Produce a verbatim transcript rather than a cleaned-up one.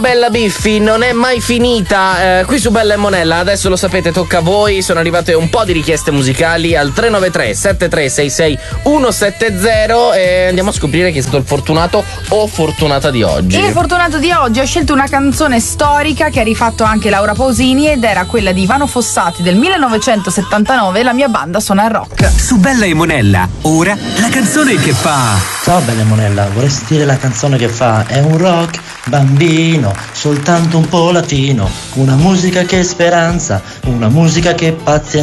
Bella Biffi non è mai finita eh, qui su Bella e Monella. Adesso lo sapete, tocca a voi. Sono arrivate un po' di richieste musicali al tre nove tre sette tre sei sei uno sette zero e andiamo a scoprire chi è stato il fortunato o fortunata di oggi. Il fortunato di oggi ha scelto una canzone storica che ha rifatto anche Laura Pausini ed era quella di Ivano Fossati del millenovecentosettantanove, La mia banda suona il rock. Su Bella e Monella, ora la canzone che fa. Ciao Bella e Monella, vorrei sentire la canzone che fa È un rock bambino, soltanto un po' latino, una musica che è speranza, una musica che è pazienza.